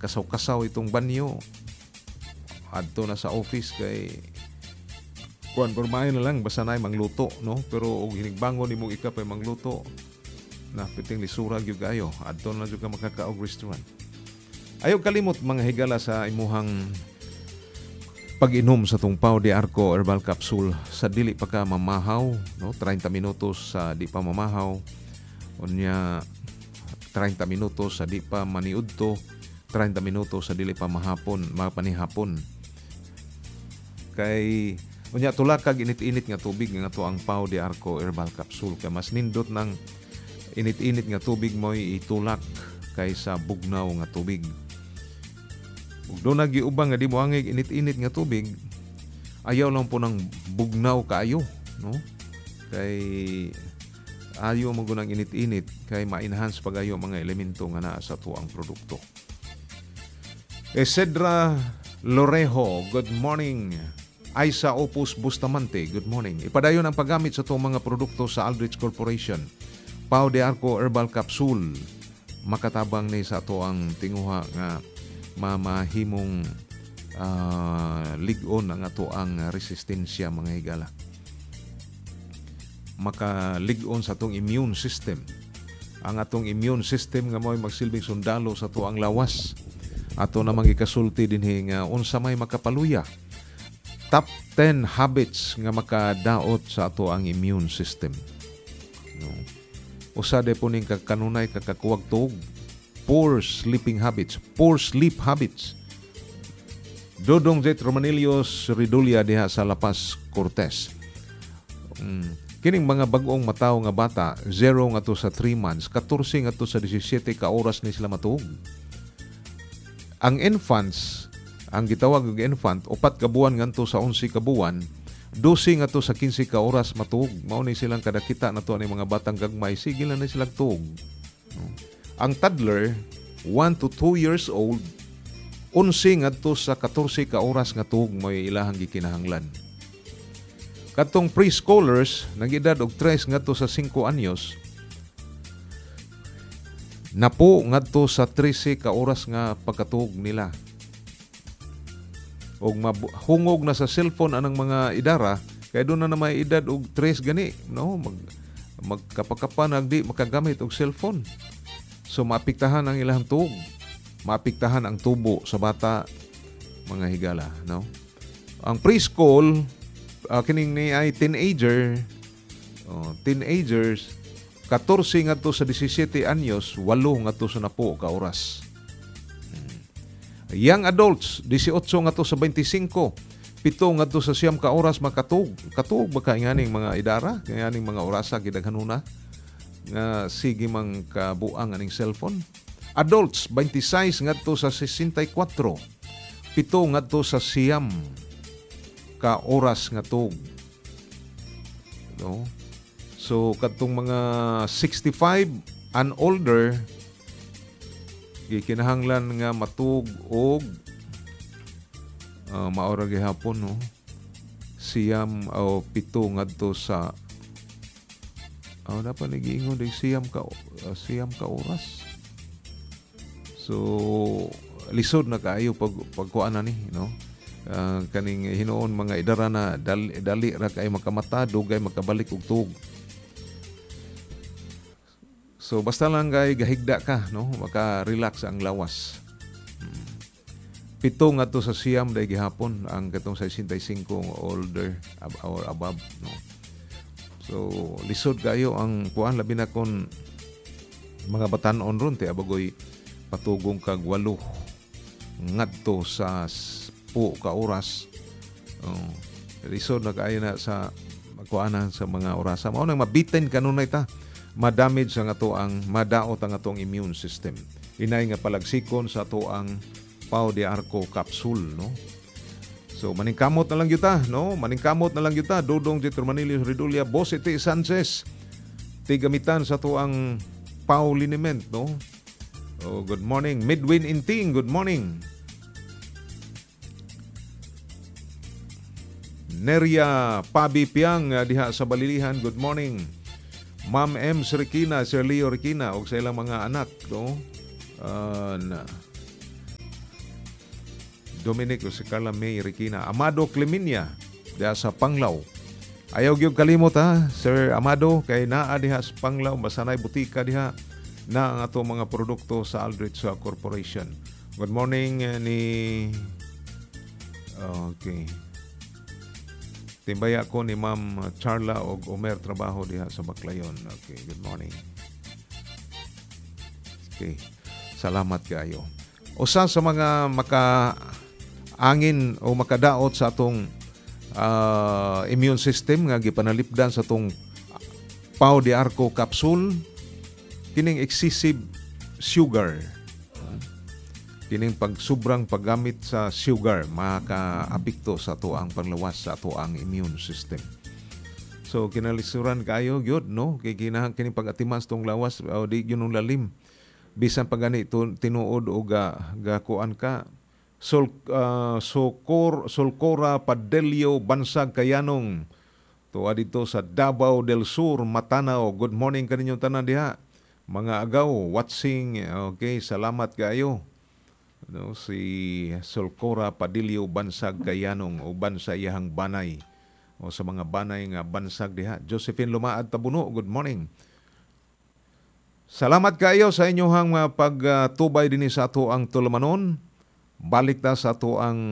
kasaw-kasaw itong banyo. Adto na sa office kay kuan pormahin na lang basta na mangluto, no? Pero og hinigbangon nimong ikapay mangluto na piting lisura gyud kayo. Adto na jud ka makakaog restaurant. Ayaw kalimot mga higala sa imuhang pag-inom sa tong Pau de Arco Herbal Capsule sa dili pa ka mamahaw, no? 30 minutos sa di pa mamahaw. Unya 30 minutos sa di pa maniudto, 30 minutos sa dili pa mapanihapon. Kay unya tulakag init-init nga tubig nga to ang Pau de Arco Herbal Capsule kay mas nindot ng init-init nga tubig mo itulak kaysa bugnaw nga tubig. Ug do nagiubang nga di mo angay init-init nga tubig, ayaw lang po ng bugnaw kaayo, no? Kay ayaw mo gunang init-init kay ma-enhance pagayo mga elemento nga naa sa tuang produkto. Cedra Lorejo, good morning. Aisa Opus Bustamante, good morning. Ipadayon ang paggamit sa itong mga produkto sa Aldrich Corporation. Pau de Arco Herbal Capsule. Makatabang ni sa ito ang tinguha nga mamahimong ligon ang ato ang resistensya mga higala. Makaligon sa itong immune system. Ang atong immune system nga mo'y magsilbing sundalo sa ito ang lawas. Ato namang ikasulti din nga unsa may makapaluya. Top 10 habits nga makadaot sa ato ang immune system. No. Usa de po ning kanunay kakakuwag tuog. Poor sleeping habits, poor sleep habits. Dodong Jet Romanilios Ridulia diha sa Lapas Cortez. Kining mga bag-ong mataw nga bata, 0 nga to sa 3 months, 14 nga to sa 17 ka oras ni sila matuog. Ang infants, ang gitawag og infant, 4 ka buwan ngadto sa 11 ka buwan, 12 nga to sa 15 ka oras matuog. Mao ni silang kadakita na to ani mga batang gagmay, sige lang na silang tuog. Ang toddler, 1 to 2 years old, 11 ngadto sa 14 ka oras nga tuog may ilahang gikinahanglan. Katong preschoolers, nag-edad og 3 ngadto sa 5 anyos, napo ngadto sa 13 ka oras nga pagkatuog nila. Og hungog na sa cellphone anang mga idara, kaya doon na may edad og 3 gani, no? Magkapakapa nagdi makagamit og cellphone. So maapektahan ang ilang tuog, maapektahan ang tubo sa bata mga higala, no? Ang preschool kining ni ay teenagers 14 ngadto sa 17 anyos, 8 ngadto sa 10 ka oras. Young adults 18 ngadto sa 25, 7 ngadto sa 9 ka oras makatug. Katug ba kay nganing mga idara, nganing mga orasa gidaghanuna nga sige mang kabuang aning cellphone. Adults 26 ngadto sa 64, 7 ngadto sa 9 ka oras nga tug. No? So katong mga 65 and older gikinahanglan nga matug og maora gihapon, no? Siyam o 7 ngadto sa dapat nagiingon dig siyam ka oras. So lisod na kaayo pagkuan ni, no? Kaning hinuon mga idara na dali ra kay makamata, dugay makabalik og tuog. So basta lang kay gahigda ka, no? Maka-relax ang lawas. 7 ngadto sa 9 day gihapon ang katong 65 older or above, no? So lisod kayo ang kuan labi na kon mga batan-on ron ti abagoy patugong kag 8 ngadto sa 10 ka oras. Lisod na kayo na sa kuanan sa mga orasa. Mao nang mabitin kanunay ta. Ma-damage ang ato ang madaot ang atong immune system. Inay nga palagsikon sa ato ang Pau de Arco capsule, no? So maningkamot na lang yuta, no? Maningkamot na lang yuta. Dodong Jet Romanilios Ridulia, Boss Iti Sanchez. Tigamitan sa ato ang Pau liniment, no? Oh, good morning. Midwin Inting, good morning. Neria Pabi Piang diha sa Balilihan, good morning. Ma'am M. Rikina, Sir Leo Rikina, o sa ilang mga anak, no? Dominic o si Carla May Regina. Amado Cleminia diha sa Panglao. Ayaw gyud kalimot ha, Sir Amado, kay naa diha sa Panglao, masanay butika diha na ang ato mga produkto sa Aldrich Corporation. Good morning okay. Timbaya ko ni Ma'am Charla o Omer trabaho diha sa Baclayon. Okay, good morning. Okay. Salamat kayo. Usa sa mga makaangin o makadaot sa atong immune system nga gipanalipdan sa atong Pau de Arco capsule, kining excessive sugar. Kining sobrang paggamit sa sugar makaapekto sa tuang panglawas sa tuang immune system. So kinalisuran kayo gyud no kay kinahang kining pag-atiman sa tong lawas o di gyud lalim. Bisan pa gani tinuod o gakuan ka Sulcora Padelio Bansag Kayanong tuwa dito sa Davao del Sur, Matanao. Good morning kaninyong tanan diha mga agaw watching. Okay, salamat kayo. No, si Sulcora Padilio Bansag Kayanong o Bansa Iyahang Banay o sa mga banay nga bansag diha. Josephine Lumaad Tabuno, good morning. Salamat kayo sa inyong pagtubay din sa ato ang tulumanon. Balik ta sa ato ang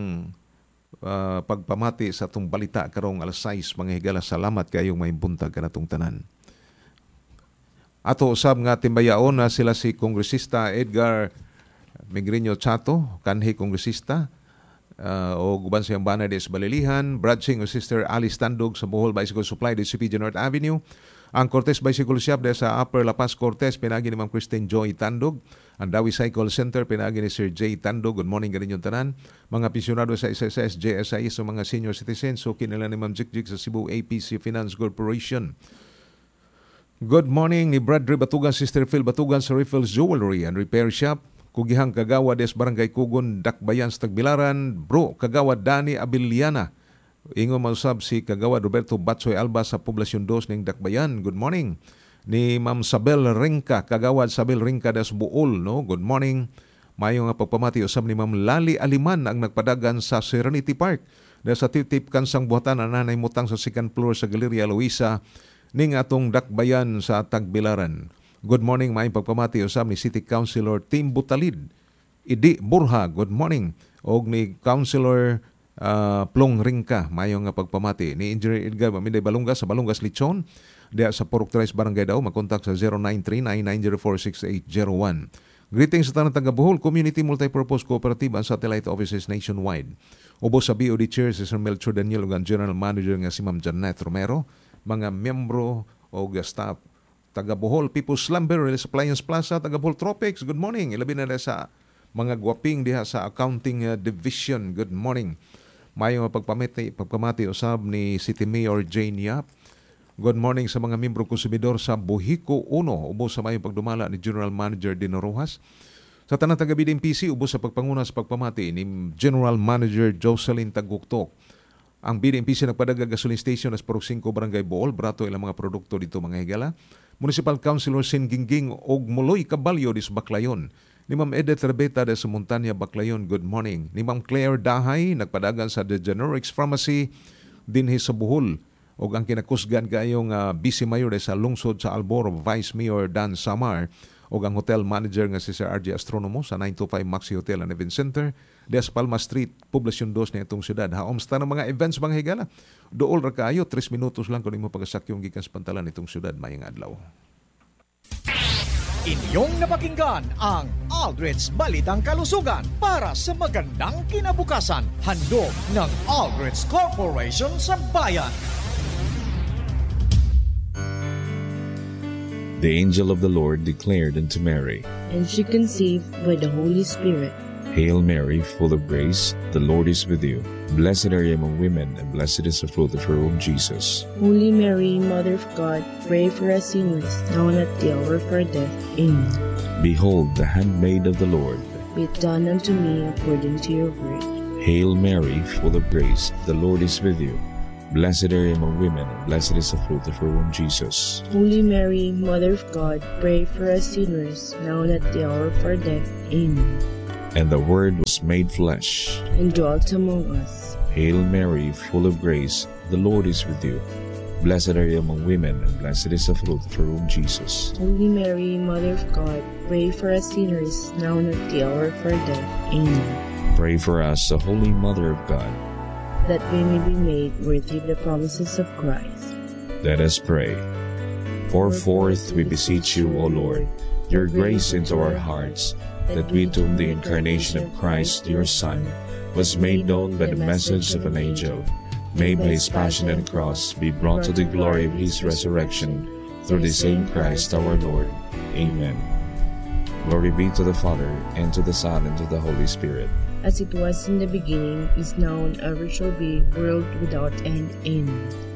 pagpamati sa atong balita karong alas 6 mga higala. Salamat kayong may buntag kanatong tanan. Ato usab nga timbayaon na sila si Kongresista Edgar Migreño Chato, kanhi kongresista, o guban sa Banay des Balilihan, Bradsing o Sister Alice Tandog sa Bohol Bicycle Supply de CPG North Avenue, ang Cortez Bicycle Shop de sa Upper La Paz Cortez, pinagi ni Ma'am Christine Joy Tandog, ang Dawi Cycle Center, pinagi ni Sir J. Tandog. Good morning kaninyong tanan. Mga pensyonado sa SSS, JSI, sa mga senior citizens, so kinila ni Ma'am Jikjik sa Cebu APC Finance Corporation. Good morning ni Brad Batugan, Sister Phil Batugan sa Riffles Jewelry and Repair Shop. Kugihang Kagawa des Barangay Kugon, Dakbayan sa Tagbilaran. Bro, Kagawa Dani Abiliana. Ingo mausab si Kagawa Roberto Batsoy Alba sa Poblasyon 2 ng Dakbayan. Good morning. Ni Ma'am Sabel Ringka, Kagawad Sabel Ringka des Buol. No? Good morning. Mayo nga pagpamati usab ni Ma'am Lali Aliman ang nagpadagan sa Serenity Park. Dahil sa tip-tip kansang buhatan na nanay mutang sa second floor sa Galeria Luisa ning atong Dakbayan sa Tagbilaran. Good morning, may pagpamati usab ni City Councilor Tim Butalid, Idi Burha. Good morning. Og ni Councilor Plong Ringka, mayo nga pagpamati ni Engineer Edgar Maminday Balungas sa Balungas Lichon, diya sa Purok Tres Barangay daw, magkontak sa 0939-904-6801. Greetings sa tanang taga Bohol Community Multipurpose Cooperative and Satellite Offices nationwide. Ubos sa BOD Chair si Sir Melchor Daniel ug ang General Manager nga si Ma'am Janet Romero, mga miyembro o staff taga Bohol People's Slumber Appliance Plaza, taga Bohol Tropics. Good morning. Ilabi na sa mga gwaping diha sa Accounting Division. Good morning. Mayo pagpamati usab ni City Mayor Jane Yap. Good morning sa mga miyembro konsumidor sa Bohico 1. Ubos sa mayong pagdumala ni General Manager Dino Rojas. Sa tanang taga BDMPC, ubos sa pagpanguna sa pagpamati ni General Manager Jocelyn Taguktok. Ang BDMPC nagpadaga gasoline station as Purok 5 Barangay Bohol, brato ilang mga produkto dito mga higala. Municipal Councilor Sin Gingging og Muloy Caballo dis Baclayon. Ni Ma'am Edith Rebeta de sa Montania Baclayon, good morning. Ni Ma'am Claire Dahay, nagpadagan sa The Generics Pharmacy dinhi sa Bohol. Og ang kinakusgan kayong Vice Mayor sa lungsod sa Albor, Vice Mayor Dan Samar. Og ang hotel manager nga si Sir RJ Astronomo sa 925 Maxi Hotel and Event Center des Palma Street, Poblasyon 2 na itong syudad. Haomsta ng mga events mga higala. Dool ra kayo, 3 minutos lang kung imo pagasakyong gikan sa pantalan itong syudad mayang adlaw. Inyong napakinggan ang Aldrich Balitang Kalusugan para sa magandang kinabukasan. Handog ng Aldrich Corporation sa bayan. The angel of the Lord declared unto Mary, and she conceived by the Holy Spirit. Hail Mary, full of grace, the Lord is with you. Blessed are you among women, and blessed is the fruit of her womb, Jesus. Holy Mary, Mother of God, pray for us sinners, now and at the hour of our death. Amen. Behold, the handmaid of the Lord. Be it done unto me according to your word. Hail Mary, full of grace, the Lord is with you. Blessed are you among women, and blessed is the fruit of her womb, Jesus. Holy Mary, Mother of God, pray for us sinners, now and at the hour of our death. Amen. And the Word was made flesh and dwelt among us. Hail Mary, full of grace, the Lord is with you. Blessed are you among women, and blessed is the fruit of your womb, Jesus. Holy Mary, Mother of God, pray for us sinners, now and at the hour of our death. Amen. Pray for us, the Holy Mother of God, that we may be made worthy of the promises of Christ. Let us pray. Pour forth, we beseech you, O Lord, your grace into our hearts, that we, to whom the incarnation of Christ, your Son, was made known by the message of an angel, may by his passion and cross be brought to the glory of his resurrection, through the same Christ our Lord. Amen. Glory be to the Father, and to the Son, and to the Holy Spirit. As it was in the beginning, is now, and ever shall be, world without end. Amen.